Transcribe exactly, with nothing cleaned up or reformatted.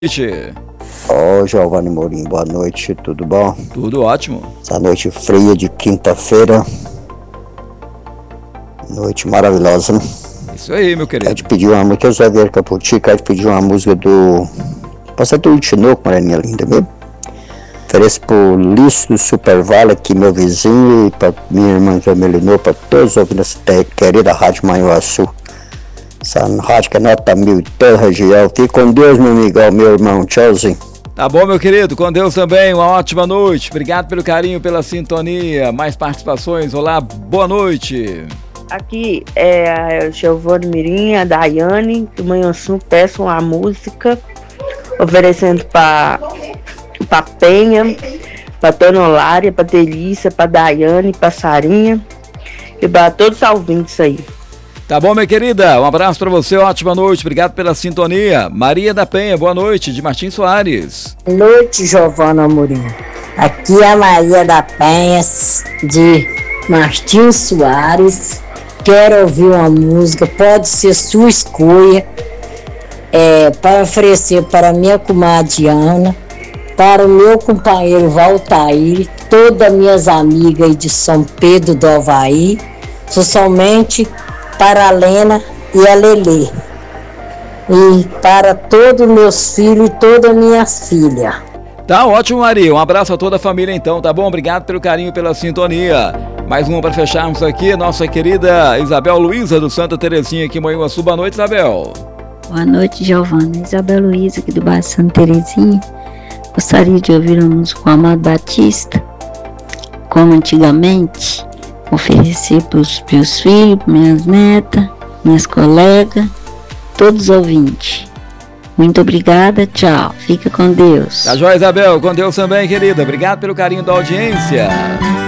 noite. Ô, Giovanni Mourinho, boa noite, tudo bom? Tudo ótimo. Essa noite fria de quinta-feira, noite maravilhosa, né? Isso aí, meu querido. Quero te pedir uma música, eu só Vieira Caputi, quero te pedir uma música do Passatempo de Tinoco, Maranhão linda, mesmo? Ofereço pro Lício Super Vale, aqui meu vizinho, e pra minha irmã que é Melinô, pra todos ouvindo essa querida Rádio Manhuaçu. Essa rádio que é nota mil em toda a região. Fique com Deus, meu amigão, meu irmão. Tchauzinho. Tá bom, meu querido, com Deus também, uma ótima noite. Obrigado pelo carinho, pela sintonia. Mais participações, olá, boa noite. Aqui é a Giovanni Mirim, a Daiane, do Manhuaçu, peço uma música, oferecendo para pra Penha, pra Dona Olária, pra Delícia, pra Daiane, pra Sarinha e para todos os ouvintes aí. Tá bom, minha querida, um abraço pra você, ótima noite, obrigado pela sintonia. Maria da Penha, boa noite, de Martins Soares. Boa noite, Giovanna Amorim. Aqui é a Maria da Penha, de Martins Soares. Quero ouvir uma música, pode ser sua escolha, é, para oferecer para minha comadre Ana, para o meu companheiro Valtair, todas as minhas amigas de São Pedro do Avaí, socialmente para a Lena e a Lelê, e para todos meus filhos e todas minhas filhas. Tá ótimo, Maria, um abraço a toda a família então, tá bom? Obrigado pelo carinho e pela sintonia. Mais uma para fecharmos aqui, nossa querida Isabel Luiza do Santa Terezinha aqui em Manhuaçu. Boa noite, Isabel. Boa noite, Giovana. Isabel Luiza aqui do bairro Santa Terezinha. Gostaria de ouvir a música com Amado Batista, como antigamente. Oferecer para os meus filhos, minhas netas, minhas colegas, todos os ouvintes. Muito obrigada, tchau. Fica com Deus. Tá joia, Isabel, com Deus também, querida. Obrigado pelo carinho da audiência.